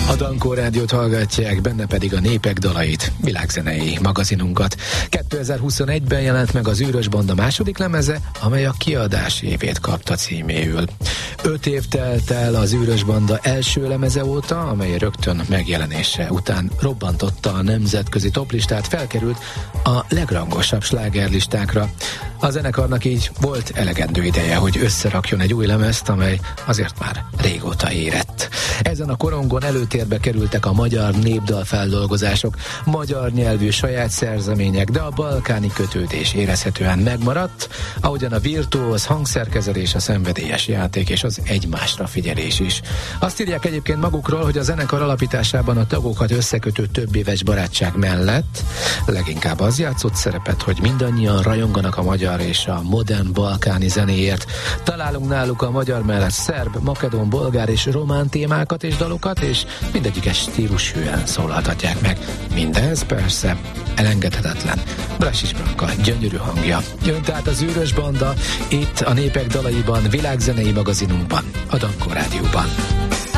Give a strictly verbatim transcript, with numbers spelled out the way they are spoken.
A Dankó Rádiót hallgatják, benne pedig a Népek dalait, világzenei magazinunkat. kétezer-huszonegyben jelent meg az Űrös Banda második lemeze, amely a kiadás évét kapta címéül. Öt év telt el az Űrös Banda első lemeze óta, amely rögtön megjelenése után robbantotta a nemzetközi toplistát, felkerült a legrangosabb slágerlistákra. A zenekarnak így volt elegendő ideje, hogy összerakjon egy új lemezt, amely azért már régóta érett. Ezen a korongon előtérbe kerültek a magyar népdalfeldolgozások, magyar nyelvű saját szerzemények, de a balkáni kötődés érezhetően megmaradt, ahogyan a virtuóz hangszerkezelés, a szenvedélyes játék és az egymásra figyelés is. Azt írják egyébként magukról, hogy a zenekar alapításában a tagokat összekötő több éves barátság mellett leginkább az játszott szerepet, hogy mindannyian rajonganak a magyar és a modern balkáni zenéért. Találunk náluk a magyar mellett szerb, makedón, bolgár és román témákat és dalokat, és mindegyiket stílushűen szólaltatják meg. Mindez persze elengedhetetlen Brasics Branka gyönyörű hangja. Jön tehát az Űrös Banda itt a Népek dalaiban, világzenei magazinunkban, a Dankó Rádióban.